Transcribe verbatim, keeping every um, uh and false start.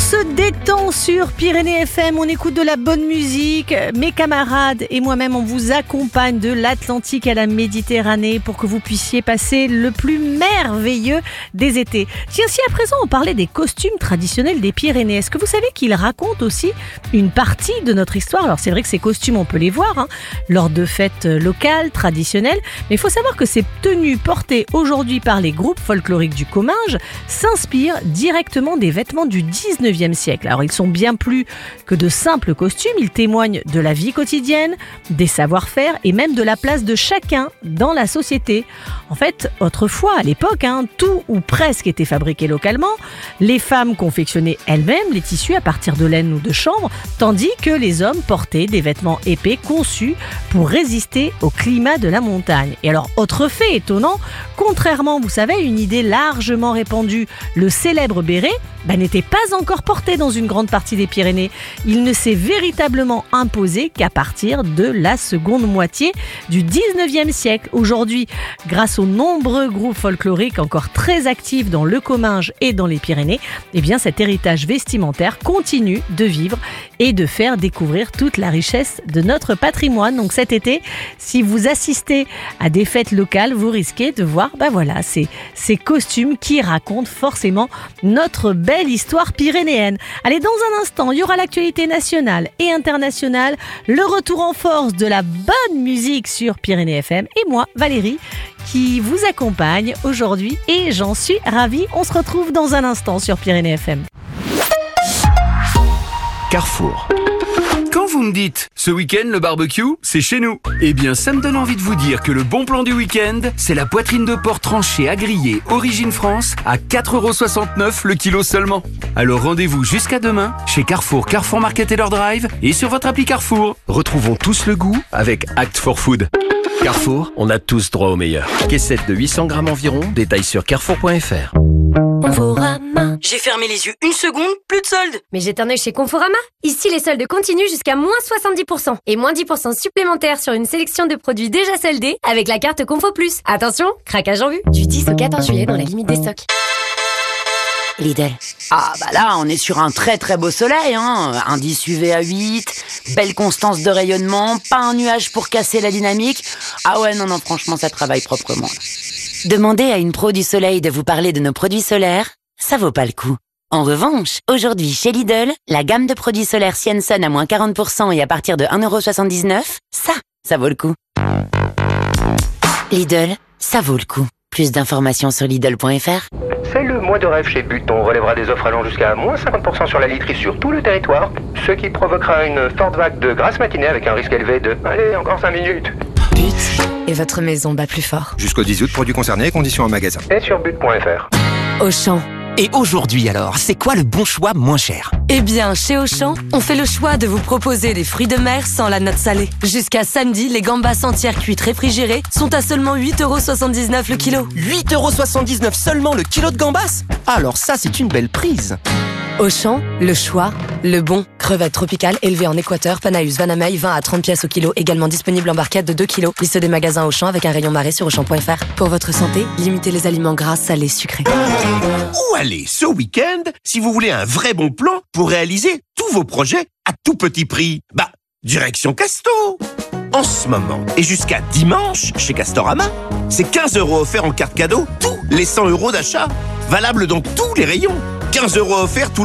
se détend sur Pyrénées F M, on écoute de la bonne musique. Mes camarades et moi-même, on vous accompagne de l'Atlantique à la Méditerranée pour que vous puissiez passer le plus merveilleux des étés. Tiens, si à présent on parlait des costumes traditionnels des Pyrénées, est-ce que vous savez qu'ils racontent aussi une partie de notre histoire? Alors c'est vrai que ces costumes, on peut les voir hein, lors de fêtes locales, traditionnelles, mais il faut savoir que ces tenues portées aujourd'hui par les groupes folkloriques du Comminges s'inspirent directement des vêtements du dix-neuvième siècle. Alors ils sont bien plus que de simples costumes, ils témoignent de la vie quotidienne, des savoir-faire et même de la place de chacun dans la société. En fait, autrefois, à l'époque, hein, tout ou presque était fabriqué localement. Les femmes confectionnaient elles-mêmes les tissus à partir de laine ou de chanvre, tandis que les hommes portaient des vêtements épais conçus pour résister au climat de la montagne. Et alors, autre fait étonnant, contrairement, vous savez, à une idée largement répandue, le célèbre béret bah, n'était pas encore porté dans une grande partie des Pyrénées. Il ne s'est véritablement imposé qu'à partir de la seconde moitié du dix-neuvième siècle. Aujourd'hui, grâce aux nombreux groupes folkloriques encore très actifs dans le Comminges et dans les Pyrénées, eh bien cet héritage vestimentaire continue de vivre et de faire découvrir toute la richesse de notre patrimoine. Donc cet été, si vous assistez à des fêtes locales, vous risquez de voir bah voilà, ces, ces costumes qui racontent forcément notre belle histoire pyrénéenne. Allez, dans un instant, il y aura l'actualité nationale et internationale, le retour en force de la bonne musique sur Pyrénées F M et moi, Valérie, qui vous accompagne aujourd'hui et j'en suis ravie. On se retrouve dans un instant sur Pyrénées F M. Carrefour. Quand vous me dites « ce week-end, le barbecue, c'est chez nous », eh bien ça me donne envie de vous dire que le bon plan du week-end, c'est la poitrine de porc tranchée à griller Origine France à quatre euros soixante-neuf le kilo seulement. Alors rendez-vous jusqu'à demain chez Carrefour, Carrefour Market et leur drive et sur votre appli Carrefour. Retrouvons tous le goût avec Act for Food. Carrefour, on a tous droit au meilleur. Caissette de huit cents grammes environ, détail sur carrefour point f r. Conforama. J'ai fermé les yeux une seconde, plus de soldes. Mais jette un œil chez Conforama. Ici, les soldes continuent jusqu'à moins soixante-dix pour cent. Et moins dix pour cent supplémentaires sur une sélection de produits déjà soldés avec la carte Confo Plus. Attention, craquage en vue. Du dix au quatorze juillet dans la limite des stocks. Lidl. Ah bah là, on est sur un très très beau soleil, hein. Indice U V à huit, belle constance de rayonnement, pas un nuage pour casser la dynamique. Ah ouais, non, non, franchement, ça travaille proprement. Demandez à une pro du soleil de vous parler de nos produits solaires, ça vaut pas le coup. En revanche, aujourd'hui chez Lidl, la gamme de produits solaires Sienson à moins quarante pour cent et à partir de un euro soixante-dix-neuf, ça, ça vaut le coup. Lidl, ça vaut le coup. Plus d'informations sur Lidl point f r. C'est le mois de rêve chez But. On relèvera des offres allant jusqu'à moins cinquante pour cent sur la literie sur tout le territoire, ce qui provoquera une forte vague de grasse matinée avec un risque élevé de... Allez, encore cinq minutes. But et votre maison bat plus fort. Jusqu'au dix août, produits concernés, conditions en magasin. Et sur but point f r. Auchan. Et aujourd'hui alors, c'est quoi le bon choix moins cher? Eh bien, chez Auchan, on fait le choix de vous proposer des fruits de mer sans la note salée. Jusqu'à samedi, les gambas entières cuites réfrigérées sont à seulement huit euros soixante-dix-neuf le kilo. huit euros soixante-dix-neuf seulement le kilo de gambas? Alors ça, c'est une belle prise. Auchan, le choix, le bon. Crevettes tropicales élevées en Équateur, Panaus, Vanamei, vingt à trente pièces au kilo, également disponible en barquette de deux kilos. Liste des magasins Auchan avec un rayon marée sur auchan point f r. Pour votre santé, limitez les aliments gras, salés, sucrés. Ou allez, ce week-end, si vous voulez un vrai bon plan pour réaliser tous vos projets à tout petit prix, bah, direction Casto. En ce moment, et jusqu'à dimanche, chez Castorama, c'est quinze euros offerts en carte cadeau, tous les cent euros d'achat. Valable dans tous les rayons. quinze euros offerts tous